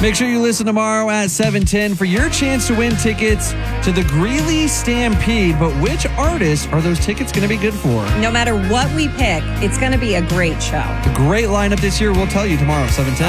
Make sure you listen tomorrow at 7:10 for your chance to win tickets to the Greeley Stampede. But which artists are those tickets going to be good for? No matter what we pick, it's going to be a great show. A great lineup this year. We'll tell you tomorrow, 7:10.